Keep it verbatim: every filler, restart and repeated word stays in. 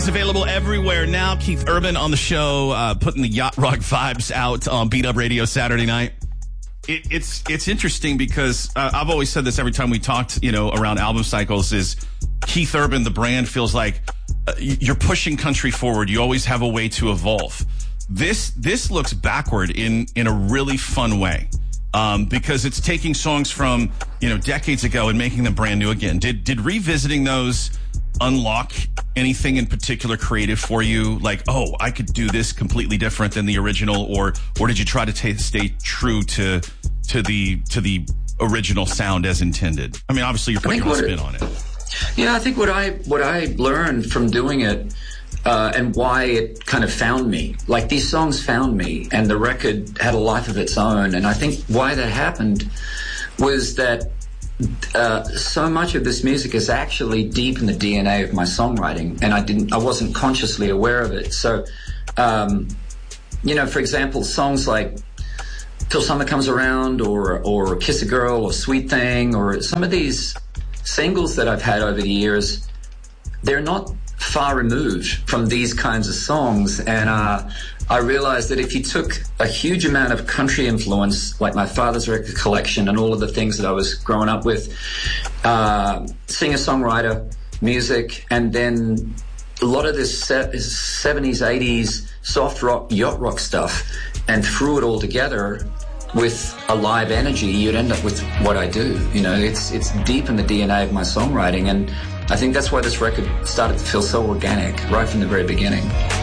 It's available everywhere now. Keith Urban on the show, uh, putting the yacht rock vibes out on Beat Up Radio Saturday night. It, it's it's interesting because uh, I've always said this every time we talked, you know, around album cycles is Keith Urban, the brand, feels like uh, you're pushing country forward. You always have a way to evolve. This this looks backward in in a really fun way. Um, because it's taking songs from, you know, decades ago and making them brand new again. Did did revisiting those unlock anything in particular creative for you? Like, oh, I could do this completely different than the original, or or did you try to t- stay true to to the to the original sound as intended? I mean, obviously you're putting your spin on it. Yeah, I think what I what I learned from doing it. Uh, and why it kind of found me. Like, these songs found me, and the record had a life of its own. And I think why that happened was that uh, so much of this music is actually deep in the D N A of my songwriting, and I didn't, I wasn't consciously aware of it. So, um, you know, for example, songs like "Till Summer Comes Around" or or "Kiss a Girl" or "Sweet Thing," or some of these singles that I've had over the years, they're not far removed from these kinds of songs. And uh, I realized that if you took a huge amount of country influence, like my father's record collection and all of the things that I was growing up with, uh, singer-songwriter music, and then a lot of this seventies, eighties soft rock, yacht rock stuff, and threw it all together with a live energy, you'd end up with what I do. You know, it's it's deep in the D N A of my songwriting, and I think that's why this record started to feel so organic right from the very beginning.